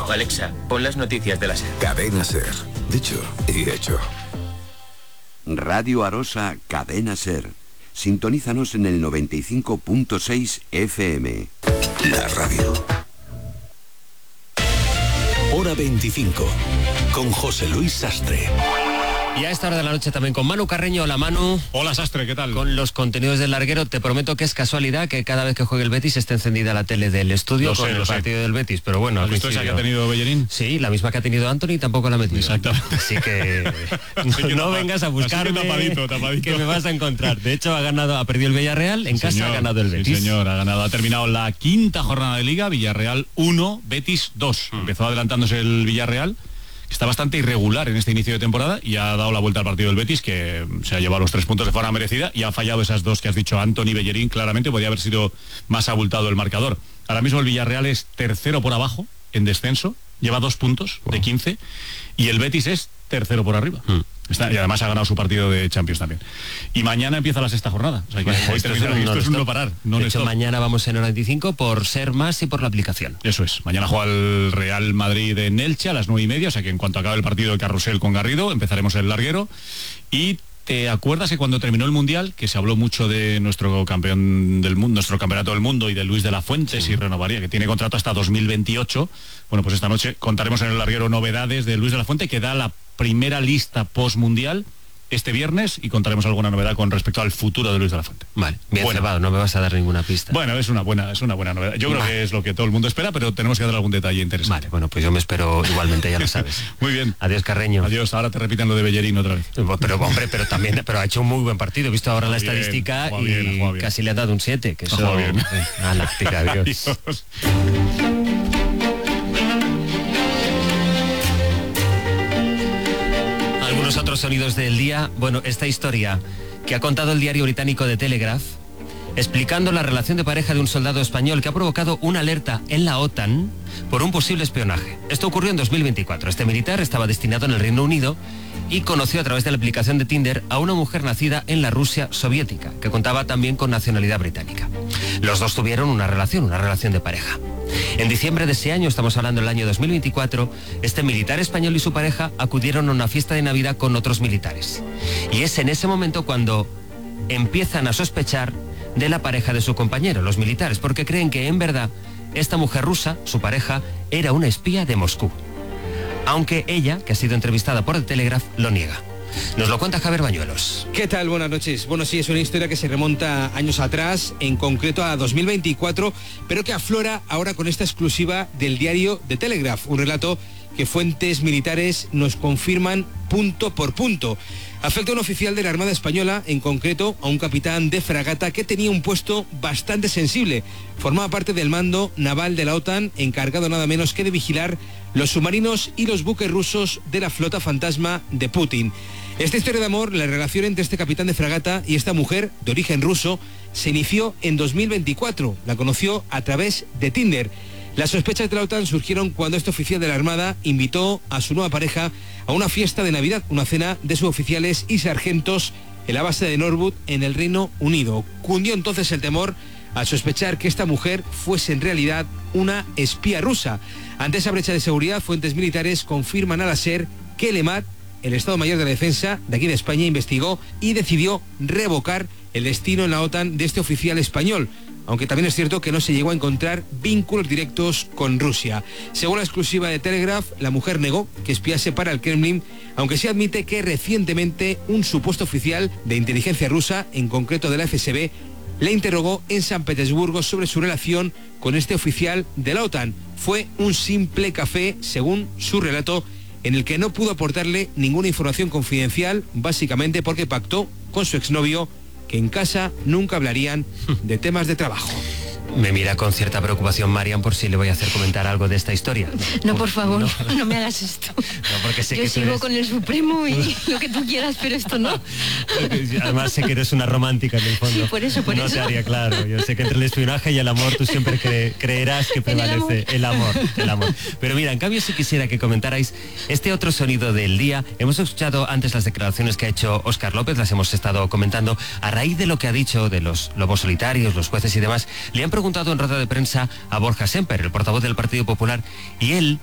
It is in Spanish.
Alexa, pon las noticias de la SER. Cadena SER. Dicho y hecho. Radio Arosa, Cadena SER. Sintonízanos en el 95.6 FM. La radio. Hora 25. Con José Luis Sastre. Y a esta hora de la noche también con Manu Carreño. Hola, Manu. Hola, Sastre, ¿qué tal? Con los contenidos del larguero. Te prometo que es casualidad que cada vez que juegue el Betis esté encendida la tele del estudio con el partido del Betis. Pero bueno, ¿has visto esa que ha tenido Bellerín? Sí, la misma que ha tenido Anthony, tampoco la ha metido. Exactamente. Así que no vengas a buscarme, tapadito. que me vas a encontrar. De hecho, ha perdido el Villarreal, en casa ha ganado el Betis. Sí, señor, ha terminado la quinta jornada de Liga, Villarreal 1, Betis 2. Empezó adelantándose el Villarreal, que está bastante irregular en este inicio de temporada, y ha dado la vuelta al partido del Betis, que se ha llevado los 3 puntos de forma merecida, y ha fallado esas dos que has dicho, Anthony, Bellerín. Claramente podía haber sido más abultado el marcador. Ahora mismo el Villarreal es tercero por abajo, en descenso, lleva 2 puntos de 15, y el Betis es tercero por arriba. Y además ha ganado su partido de Champions también. Y mañana empieza la 6esta jornada. O sea que esto es un no parar. De hecho, mañana vamos en hora 25 por ser más y por la aplicación. Eso es. Mañana juega el Real Madrid en Elche a las 9:30. O sea que en cuanto acabe el partido de Carrusel con Garrido, empezaremos el larguero. Y ¿te acuerdas que cuando terminó el Mundial, que se habló mucho de nuestro campeón del mundo, nuestro campeonato del mundo, y de Luis de la Fuente, si renovaría, que tiene contrato hasta 2028? Bueno, pues esta noche contaremos en el larguero novedades de Luis de la Fuente, que da la primera lista post-mundial este viernes, y contaremos alguna novedad con respecto al futuro de Luis de la Fuente. Vale, bien cebado, no me vas a dar ninguna pista. Bueno, es una buena novedad. Yo creo que es lo que todo el mundo espera, pero tenemos que dar algún detalle interesante. Vale, bueno, pues yo me espero igualmente, ya lo sabes. Muy bien. Adiós, Carreño. Adiós, ahora te repitan lo de Bellerín otra vez. Pero hombre, pero ha hecho un muy buen partido. He visto ahora la estadística y casi le ha dado un 7, que eso... Bien. A la tira, adiós. Adiós. Algunos otros sonidos del día. Bueno, esta historia que ha contado el diario británico The Telegraph, explicando la relación de pareja de un soldado español que ha provocado una alerta en la OTAN por un posible espionaje. Esto ocurrió en 2024. Este militar estaba destinado en el Reino Unido y conoció a través de la aplicación de Tinder a una mujer nacida en la Rusia soviética, que contaba también con nacionalidad británica. Los dos tuvieron una relación de pareja. En diciembre de ese año, estamos hablando del año 2024, este militar español y su pareja acudieron a una fiesta de Navidad con otros militares. Y es en ese momento cuando empiezan a sospechar de la pareja de su compañero, los militares, porque creen que en verdad esta mujer rusa, su pareja, era una espía de Moscú. Aunque ella, que ha sido entrevistada por el Telegraph, lo niega. Nos lo cuenta Javier Bañuelos. ¿Qué tal? Buenas noches. Bueno, sí, es una historia que se remonta años atrás, en concreto a 2024, pero que aflora ahora con esta exclusiva del diario The Telegraph, un relato que fuentes militares nos confirman punto por punto. Afecta a un oficial de la Armada Española, en concreto a un capitán de fragata que tenía un puesto bastante sensible. Formaba parte del mando naval de la OTAN, encargado nada menos que de vigilar los submarinos y los buques rusos de la flota fantasma de Putin. Esta historia de amor, la relación entre este capitán de fragata y esta mujer de origen ruso, se inició en 2024. La conoció a través de Tinder. Las sospechas de la OTAN surgieron cuando este oficial de la Armada invitó a su nueva pareja a una fiesta de Navidad, una cena de suboficiales y sargentos en la base de Norwood, en el Reino Unido. Cundió entonces el temor al sospechar que esta mujer fuese en realidad una espía rusa. Ante esa brecha de seguridad, fuentes militares confirman a la SER que el EMAD, el Estado Mayor de la Defensa de aquí de España, investigó y decidió revocar el destino en la OTAN de este oficial español, aunque también es cierto que no se llegó a encontrar vínculos directos con Rusia. Según la exclusiva de Telegraph, la mujer negó que espiase para el Kremlin, aunque se admite que recientemente un supuesto oficial de inteligencia rusa, en concreto de la FSB, le interrogó en San Petersburgo sobre su relación con este oficial de la OTAN. Fue un simple café, según su relato, en el que no pudo aportarle ninguna información confidencial, básicamente porque pactó con su exnovio que en casa nunca hablarían de temas de trabajo. Me mira con cierta preocupación Marian por si le voy a hacer comentar algo de esta historia. No, por favor, no me hagas esto. No, porque sé yo que sigo con el Supremo y lo que tú quieras, pero esto no. Además sé que eres una romántica en el fondo. Sí, por eso. No te haría claro. Yo sé que entre el espionaje y el amor tú siempre creerás que prevalece el amor. Pero mira, en cambio sí quisiera que comentarais este otro sonido del día. Hemos escuchado antes las declaraciones que ha hecho Óscar López, las hemos estado comentando. A raíz de lo que ha dicho de los lobos solitarios, los jueces y demás, le han preguntado en rueda de prensa a Borja Semper, el portavoz del Partido Popular, y él